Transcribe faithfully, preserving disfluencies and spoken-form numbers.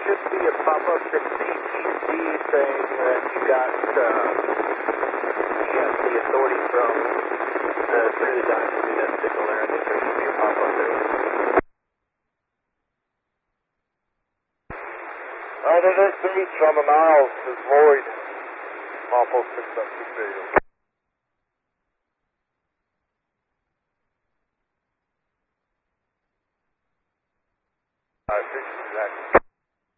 should be a pop-up from C T C saying that you got uh, you got the authority from the through the dock to do that signal there. I think there should be a pop-up there. Alright, N S H on the Niles is Lloyd. Papa six up to stadium. Alright, six exactly.